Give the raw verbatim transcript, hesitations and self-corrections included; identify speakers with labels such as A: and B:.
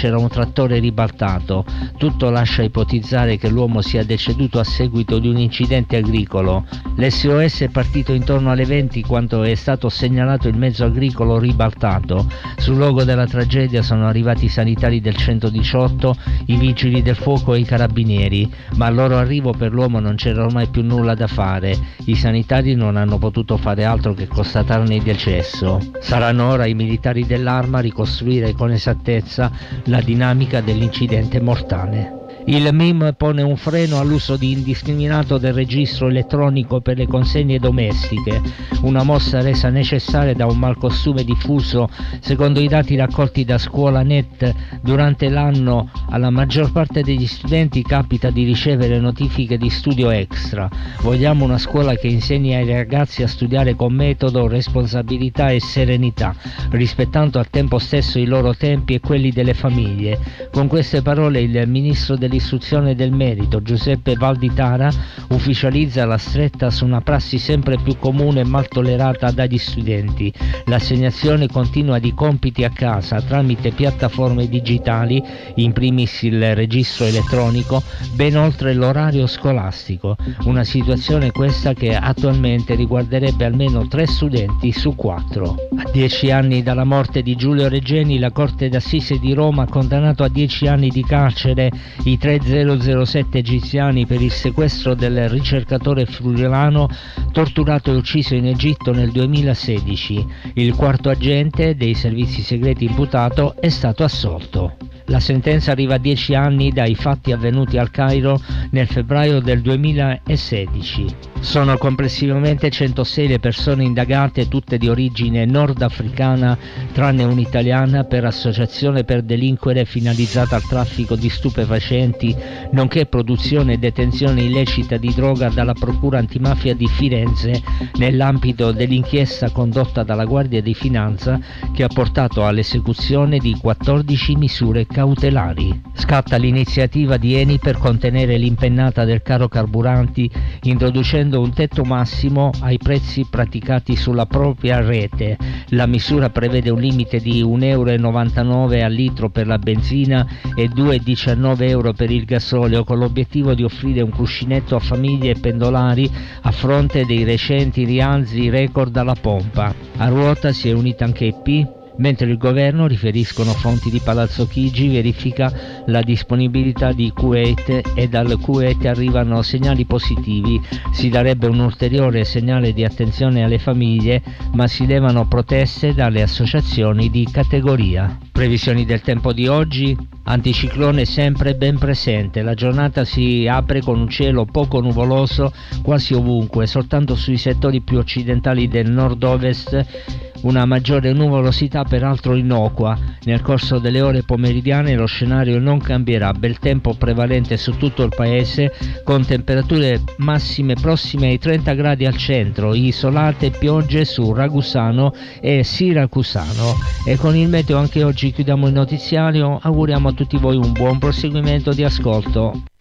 A: c'era un trattore ribaltato. Tutto lascia ipotizzare che l'uomo sia deceduto a seguito di un incidente agricolo. L'S O S è partito intorno alle venti quando è stato segnalato il mezzo agricolo ribaltato. Sul luogo della tragedia sono arrivati i sanitari del centodiciotto, i vigili del fuoco e i carabinieri, ma al loro arrivo per l'uomo non c'era ormai più nulla da fare. I sanitari non hanno potuto fare altro che constatarne il decesso. Saranno ora i militari dell'Arma a ricostruire con esattezza la dinamica dell'incidente mortale. Il M I M pone un freno all'uso di indiscriminato del registro elettronico per le consegne domestiche, una mossa resa necessaria da un malcostume diffuso. Secondo i dati raccolti da ScuolaNet, durante l'anno alla maggior parte degli studenti capita di ricevere notifiche di studio extra. Vogliamo una scuola che insegni ai ragazzi a studiare con metodo, responsabilità e serenità, rispettando al tempo stesso i loro tempi e quelli delle famiglie. Con queste parole il ministro del L'istruzione del merito, Giuseppe Valditara, ufficializza la stretta su una prassi sempre più comune e mal tollerata dagli studenti: l'assegnazione continua di compiti a casa tramite piattaforme digitali, in primis il registro elettronico, ben oltre l'orario scolastico. Una situazione questa che attualmente riguarderebbe almeno tre studenti su quattro. A dieci anni dalla morte di Giulio Regeni, la Corte d'Assise di Roma ha condannato a dieci anni di carcere i tre zero zero sette egiziani per il sequestro del ricercatore friulano torturato e ucciso in Egitto nel duemilasedici. Il quarto agente dei servizi segreti imputato è stato assolto. La sentenza arriva a dieci anni dai fatti avvenuti al Cairo nel febbraio del duemilasedici. Sono complessivamente centosei le persone indagate, tutte di origine nordafricana, tranne un'italiana, per associazione per delinquere finalizzata al traffico di stupefacenti, nonché produzione e detenzione illecita di droga dalla Procura Antimafia di Firenze nell'ambito dell'inchiesta condotta dalla Guardia di Finanza che ha portato all'esecuzione di quattordici misure cautelari. Scatta l'iniziativa di Eni per contenere l'impennata del caro carburanti, introducendo un tetto massimo ai prezzi praticati sulla propria rete. La misura prevede un limite di un euro e novantanove al litro per la benzina e due virgola diciannove euro per il gasolio, con l'obiettivo di offrire un cuscinetto a famiglie e pendolari a fronte dei recenti rialzi record alla pompa. A ruota si è unita anche E P, mentre il governo, riferiscono fonti di Palazzo Chigi, verifica la disponibilità di Kuwait e dal Kuwait arrivano segnali positivi. Si darebbe un ulteriore segnale di attenzione alle famiglie, ma si levano proteste dalle associazioni di categoria. Previsioni del tempo di oggi: anticiclone sempre ben presente, la giornata si apre con un cielo poco nuvoloso quasi ovunque, soltanto sui settori più occidentali del nord-ovest una maggiore nuvolosità peraltro innocua. Nel corso delle ore pomeridiane lo scenario non cambierà, bel tempo prevalente su tutto il paese, con temperature massime prossime ai trenta gradi al centro, isolate piogge su Ragusano e Siracusano. E con il meteo anche oggi chiudiamo il notiziario, auguriamo a tutti voi un buon proseguimento di ascolto.